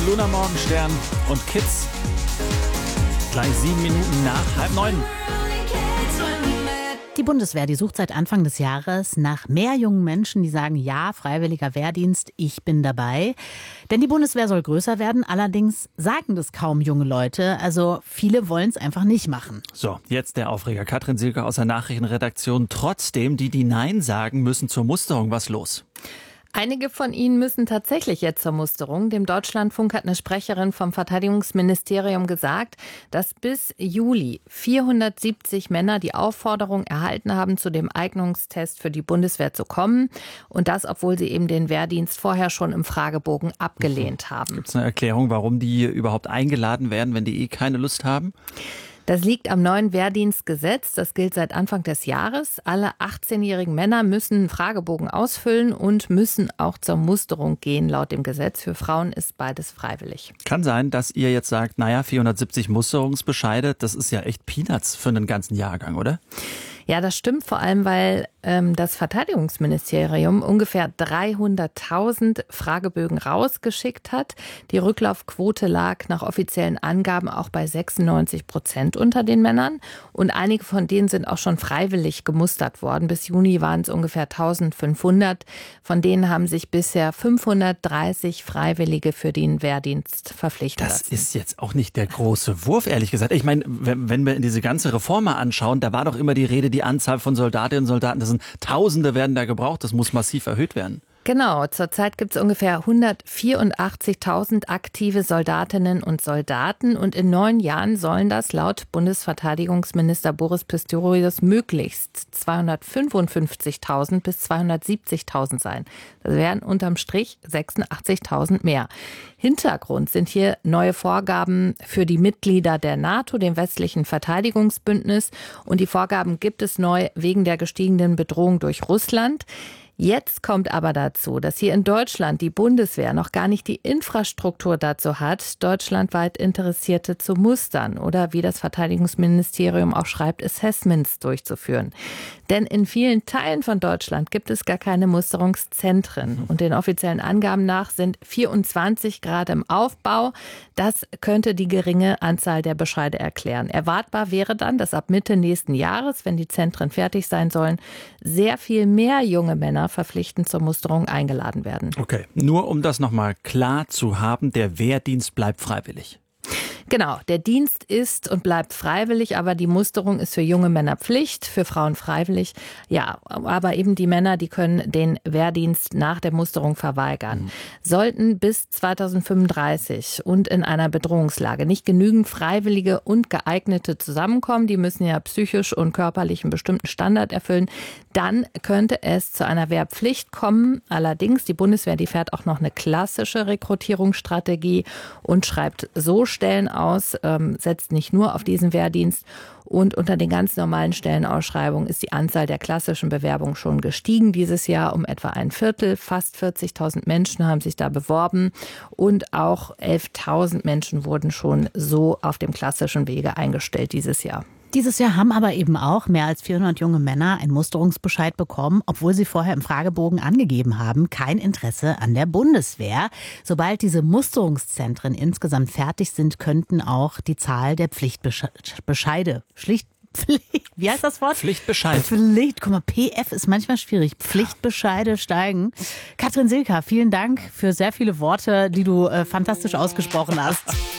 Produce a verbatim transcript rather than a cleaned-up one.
Luna Morgenstern und Kids. Gleich sieben Minuten nach halb neun. Die Bundeswehr, die sucht seit Anfang des Jahres nach mehr jungen Menschen, die sagen, ja, freiwilliger Wehrdienst, ich bin dabei. Denn die Bundeswehr soll größer werden, allerdings sagen das kaum junge Leute. Also viele wollen es einfach nicht machen. So, jetzt der Aufreger. Katrin Silke aus der Nachrichtenredaktion. Trotzdem, die, die Nein sagen, müssen zur Musterung. Was los? Einige von ihnen müssen tatsächlich jetzt zur Musterung. Dem Deutschlandfunk hat eine Sprecherin vom Verteidigungsministerium gesagt, dass bis Juli vierhundertsiebzig Männer die Aufforderung erhalten haben, zu dem Eignungstest für die Bundeswehr zu kommen. Und das, obwohl sie eben den Wehrdienst vorher schon im Fragebogen abgelehnt haben. Gibt es eine Erklärung, warum die überhaupt eingeladen werden, wenn die eh keine Lust haben? Das liegt am neuen Wehrdienstgesetz. Das gilt seit Anfang des Jahres. Alle achtzehnjährigen Männer müssen einen Fragebogen ausfüllen und müssen auch zur Musterung gehen, laut dem Gesetz. Für Frauen ist beides freiwillig. Kann sein, dass ihr jetzt sagt, naja, vierhundertsiebzig Musterungsbescheide, das ist ja echt Peanuts für einen ganzen Jahrgang, oder? Ja, das stimmt, vor allem, weil ähm, das Verteidigungsministerium ungefähr dreihunderttausend Fragebögen rausgeschickt hat. Die Rücklaufquote lag nach offiziellen Angaben auch bei sechsundneunzig Prozent unter den Männern. Und einige von denen sind auch schon freiwillig gemustert worden. Bis Juni waren es ungefähr eintausendfünfhundert. Von denen haben sich bisher fünfhundertdreißig Freiwillige für den Wehrdienst verpflichtet Das lassen. ist jetzt auch nicht der große Wurf, ehrlich gesagt. Ich meine, wenn, wenn wir in diese ganze Reform mal anschauen, da war doch immer die Rede, die Anzahl von Soldatinnen und Soldaten, das sind Tausende werden da gebraucht, das muss massiv erhöht werden. Genau, zurzeit gibt es ungefähr hundertvierundachtzigtausend aktive Soldatinnen und Soldaten und in neun Jahren sollen das laut Bundesverteidigungsminister Boris Pistorius möglichst zweihundertfünfundfünfzigtausend bis zweihundertsiebzigtausend sein. Das wären unterm Strich sechsundachtzigtausend mehr. Hintergrund sind hier neue Vorgaben für die Mitglieder der NATO, dem westlichen Verteidigungsbündnis. Und die Vorgaben gibt es neu wegen der gestiegenen Bedrohung durch Russland. Jetzt kommt aber dazu, dass hier in Deutschland die Bundeswehr noch gar nicht die Infrastruktur dazu hat, deutschlandweit Interessierte zu mustern oder, wie das Verteidigungsministerium auch schreibt, Assessments durchzuführen. Denn in vielen Teilen von Deutschland gibt es gar keine Musterungszentren. Und den offiziellen Angaben nach sind vierundzwanzig gerade im Aufbau. Das könnte die geringe Anzahl der Bescheide erklären. Erwartbar wäre dann, dass ab Mitte nächsten Jahres, wenn die Zentren fertig sein sollen, sehr viel mehr junge Männer verpflichtend zur Musterung eingeladen werden. Okay, nur um das nochmal klar zu haben, der Wehrdienst bleibt freiwillig. Genau, der Dienst ist und bleibt freiwillig, aber die Musterung ist für junge Männer Pflicht, für Frauen freiwillig. Ja, aber eben die Männer, die können den Wehrdienst nach der Musterung verweigern. Mhm. Sollten bis zweitausendfünfunddreißig und in einer Bedrohungslage nicht genügend Freiwillige und Geeignete zusammenkommen, die müssen ja psychisch und körperlich einen bestimmten Standard erfüllen, dann könnte es zu einer Wehrpflicht kommen. Allerdings, die Bundeswehr, die fährt auch noch eine klassische Rekrutierungsstrategie und schreibt so Stellen aus, ähm, setzt nicht nur auf diesen Wehrdienst. Und unter den ganz normalen Stellenausschreibungen ist die Anzahl der klassischen Bewerbungen schon gestiegen dieses Jahr um etwa ein Viertel. Fast vierzigtausend Menschen haben sich da beworben und auch elftausend Menschen wurden schon so auf dem klassischen Wege eingestellt dieses Jahr. Dieses Jahr haben aber eben auch mehr als vierhundert junge Männer einen Musterungsbescheid bekommen, obwohl sie vorher im Fragebogen angegeben haben, kein Interesse an der Bundeswehr. Sobald diese Musterungszentren insgesamt fertig sind, könnten auch die Zahl der Pflichtbescheide, schlicht Pflicht, wie heißt das Wort? Pflichtbescheid. Pflicht, guck mal, P F ist manchmal schwierig. Pflichtbescheide steigen. Katrin Silke, vielen Dank für sehr viele Worte, die du äh, fantastisch ausgesprochen hast.